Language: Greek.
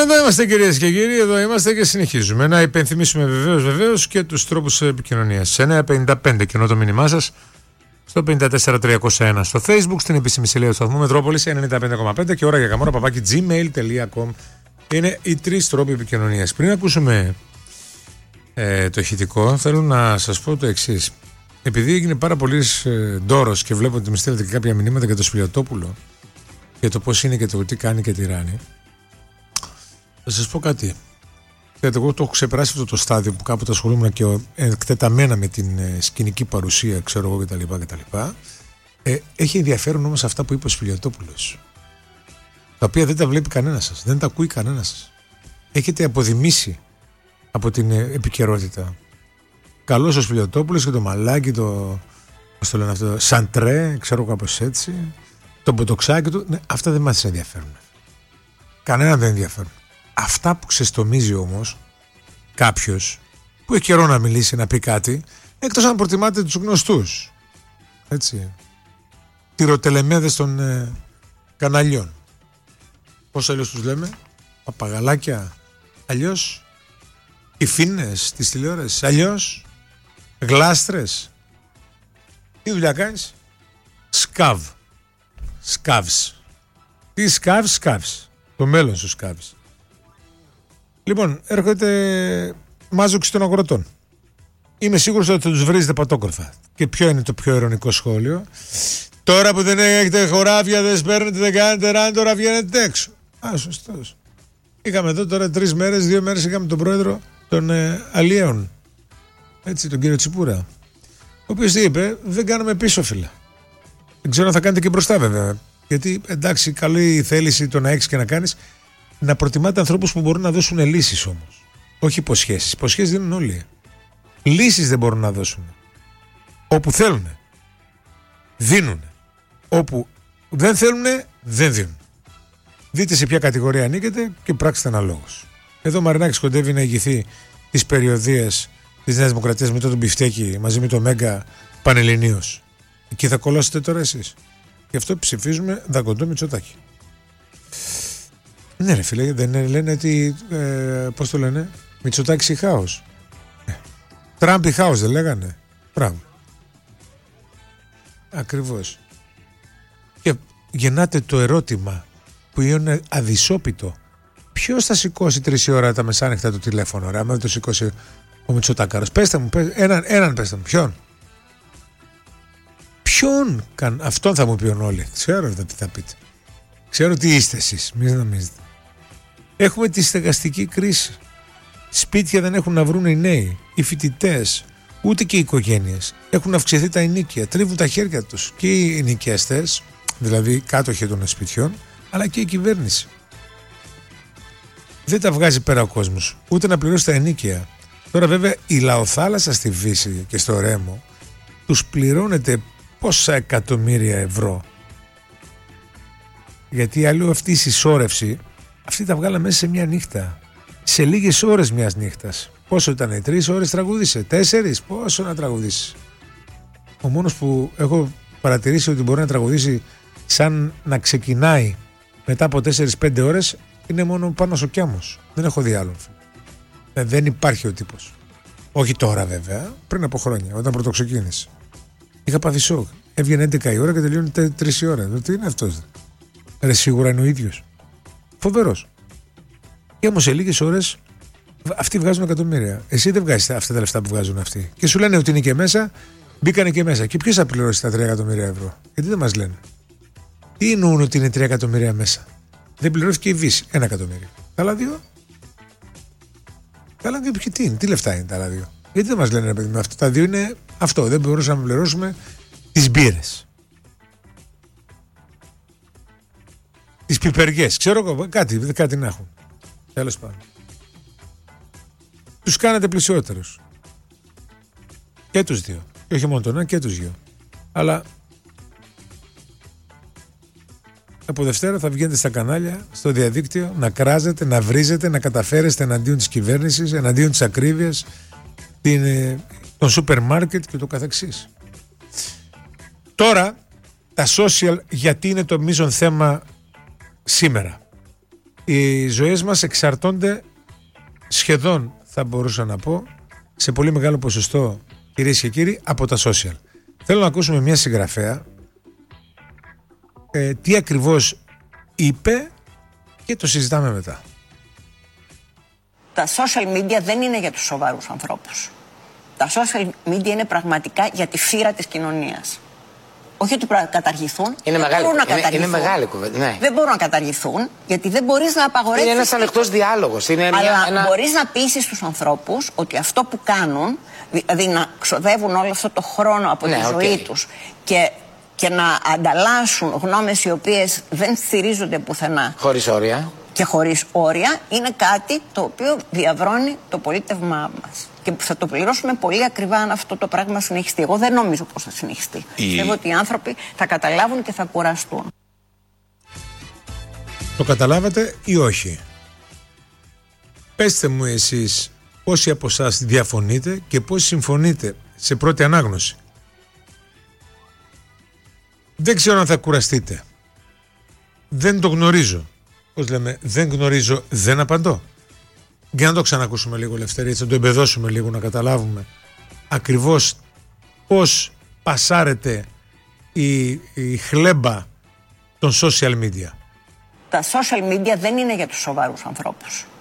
εδώ είμαστε κυρίες και κύριοι, εδώ είμαστε και συνεχίζουμε. Να υπενθυμίσουμε βεβαίως και τους τρόπους επικοινωνίας. Σε 955 κοινό το μήνυμά σας, στο 54301 στο Facebook, στην επίσημη σελίδα του σταθμού Μετρόπολης 95,5 και ώρα για καμόρα @gmail.com. Είναι οι τρεις τρόποι επικοινωνίας. Πριν ακούσουμε το ηχητικό, θέλω να σας πω το εξής. Επειδή έγινε πάρα πολύ ντόρος και βλέπω ότι μου στέλνετε και κάποια μηνύματα για το Σπηλιοτόπουλο, για το πώς είναι και το τι κάνει και τι ράνει, θα σας πω κάτι. Εγώ το έχω ξεπεράσει αυτό το στάδιο που κάποτε ασχολούμαι και εκτεταμένα με την σκηνική παρουσία, ξέρω εγώ κτλ. Έχει ενδιαφέρον όμως αυτά που είπε ο Σπηλιοτόπουλος, τα οποία δεν τα βλέπει κανένας σας, δεν τα ακούει κανένας σας. Έχετε αποδημήσει από την επικαιρότητα. Καλώς ο Σπηλιοτόπουλος και το μαλάκι, πώς το λένε αυτό, Σαντρέ, ξέρω κάπως έτσι, το μποτοξάκι του, ναι, αυτά δεν μας ενδιαφέρουν. Κανένα δεν ενδιαφέρουν. Αυτά που ξεστομίζει όμως κάποιος που έχει καιρό να μιλήσει, να πει κάτι, εκτός αν προτιμάτε τους γνωστούς, έτσι, τυροτελεμέδες των καναλιών. Πώς αλλιώς τους λέμε, παπαγαλάκια, αλλιώς οι φίνες της τηλεόρασης, αλλιώς γλάστρες. Τι δουλειά κάνεις? Σκάβς. Τι σκάβς. Το μέλλον σου σκάβεις. Λοιπόν, έρχεται μάζοξη των αγροτών. Είμαι σίγουρος ότι τους βρίζετε πατόκορφα. Και ποιο είναι το πιο ειρωνικό σχόλιο? Τώρα που δεν έχετε χωράφια, δεν σπέρνετε, δεν κάνετε ράνι, τώρα βγαίνετε έξω. Σωστός. Είχαμε εδώ τώρα 2 μέρες είχαμε τον πρόεδρο των Αλλιέων. Έτσι, τον κύριο Τσιπούρα. Ο οποίος τι είπε? Δεν κάναμε πίσω, φίλε. Δεν ξέρω αν θα κάνετε και μπροστά, βέβαια. Γιατί εντάξει, καλή θέληση το να έχεις και να κάνεις. Να προτιμάτε ανθρώπους που μπορούν να δώσουν λύσεις όμως. Όχι υποσχέσεις. Υποσχέσεις δίνουν όλοι. Λύσεις δεν μπορούν να δώσουν. Όπου θέλουν, δίνουν. Όπου δεν θέλουν, δεν δίνουν. Δείτε σε ποια κατηγορία ανήκετε και πράξτε αναλόγως. Εδώ ο Μαρινάκης κοντεύει να ηγηθεί τις περιοδίες της Νέας Δημοκρατίας με τον Μπιφτέκη μαζί με το Μέγκα Πανελληνίος. Εκεί θα κολλώσετε τώρα εσείς. Γι' αυτό ψηφίζουμε Δαγκοντό Μητσοτάκη. Ναι ρε φίλε, δεν λένε ότι, πώς το λένε, Μητσοτάκης ή χάος. Τραμπ ή χάος δεν λέγανε? Μπράβο. Ακριβώς. Και γεννάται το ερώτημα που είναι αδυσόπιτο. Ποιος θα σηκώσει 3 ώρα τα μεσάνυχτα το τηλέφωνο, ρε, άμα δεν το σηκώσει ο Μητσοτάκαρος? Πέστε μου, έναν πέστε μου, ποιον? Αυτόν θα μου πει όλοι. Ξέρω τι θα πείτε. Ξέρω τι είστε εσείς, μην νομίζετε. Έχουμε τη στεγαστική κρίση. Σπίτια δεν έχουν να βρουν οι νέοι, οι φοιτητές, ούτε και οι οικογένειες. Έχουν αυξηθεί τα ενοίκια, τρίβουν τα χέρια τους και οι ενοικιαστές, δηλαδή κάτοχοι των σπιτιών, αλλά και η κυβέρνηση. Δεν τα βγάζει πέρα ο κόσμος, ούτε να πληρώσει τα ενοίκια. Τώρα βέβαια η λαοθάλασσα στη Βύση και στο Ρέμο τους πληρώνεται πόσα εκατομμύρια ευρώ. Γιατί αλλού αυτή η συσσόρευση, αυτή τα βγάλα μέσα σε μια νύχτα. Σε λίγες ώρες μιας νύχτας. Πόσο ήταν, 3 ώρες τραγούδισε, 4, πόσο να τραγουδήσει? Ο μόνος που έχω παρατηρήσει ότι μπορεί να τραγουδήσει σαν να ξεκινάει μετά από 4-5 ώρες είναι μόνο Πάνος ο Κιάμος. Δεν έχω δει άλλον. Δεν υπάρχει ο τύπος. Όχι τώρα βέβαια, πριν από χρόνια, όταν πρωτοξεκίνησε. Είχα πάθει σοκ. Έβγαινε 11 η ώρα και τελειώνει 3 η ώρα. Τι είναι αυτός? Ρε, σίγουρα είναι ο ίδιος. Φοβερός. Και όμως σε λίγες ώρες αυτοί βγάζουν εκατομμύρια. Εσύ δεν βγάζεις αυτά τα λεφτά που βγάζουν αυτοί. Και σου λένε ότι είναι και μέσα, μπήκανε και μέσα. Και ποιος θα πληρώσει τα 3 εκατομμύρια ευρώ? Γιατί δεν μας λένε? Τι εννοούν ότι είναι 3 εκατομμύρια μέσα? Δεν πληρώθηκε η Βύση 1 εκατομμύριο. Τα άλλα 2. Τα άλλα 2 ποιοι τι είναι? Τι λεφτά είναι τα άλλα 2? Γιατί δεν μας λένε, ρε παιδί μου, αυτά τα 2 είναι αυτό. Δεν μπορούσαμε να πληρώσουμε τις μπύρες, τις πιπεριές, ξέρω εγώ, κάτι να έχουν. Τέλος πάντων. Τους κάνατε πλησιότερους. Και τους 2. Και όχι μόνο τον ένα και τους 2. Αλλά από Δευτέρα θα βγαίνετε στα κανάλια, στο διαδίκτυο, να κράζετε, να βρίζετε, να καταφέρεστε εναντίον της κυβέρνησης, εναντίον της ακρίβειας, των σούπερ μάρκετ και το καθεξής. Τώρα, τα social γιατί είναι το μείζον θέμα σήμερα? Οι ζωές μας εξαρτώνται σχεδόν, θα μπορούσα να πω, σε πολύ μεγάλο ποσοστό, κυρίες και κύριοι, από τα social. Θέλω να ακούσουμε μια συγγραφέα τι ακριβώς είπε και το συζητάμε μετά. Τα social media δεν είναι για τους σοβαρούς ανθρώπους. Τα social media είναι πραγματικά για τη φύρα της κοινωνίας. Όχι ότι πρέπει να καταργηθούν. Είναι μεγάλη κουβέντα. Ναι. Δεν μπορούν να καταργηθούν, γιατί δεν μπορείς να απαγορεύσεις. Είναι ένας ανοιχτός διάλογος. Αλλά μπορείς να πείσεις τους ανθρώπους ότι αυτό που κάνουν, δηλαδή να ξοδεύουν όλο αυτό το χρόνο από τη ζωή τους και να ανταλλάσσουν γνώμες οι οποίες δεν στηρίζονται πουθενά. Χωρίς όρια. Και χωρίς όρια, είναι κάτι το οποίο διαβρώνει το πολίτευμά μας. Και θα το πληρώσουμε πολύ ακριβά αν αυτό το πράγμα συνεχιστεί. Εγώ δεν νομίζω πως θα συνεχιστεί. Πιστεύω ότι οι άνθρωποι θα καταλάβουν και θα κουραστούν. Το καταλάβατε ή όχι? Πέστε μου εσείς πόσοι από εσάς διαφωνείτε και πόσοι συμφωνείτε σε πρώτη ανάγνωση. Δεν ξέρω αν θα κουραστείτε. Δεν το γνωρίζω. Πώς λέμε, δεν γνωρίζω, δεν απαντώ. Για να το ξανακούσουμε λίγο, Λευτέρη, έτσι να το εμπεδώσουμε λίγο, να καταλάβουμε ακριβώς πώς πασάρεται η χλέμπα των social media. Τα social media δεν είναι για τους σοβαρούς ανθρώπους.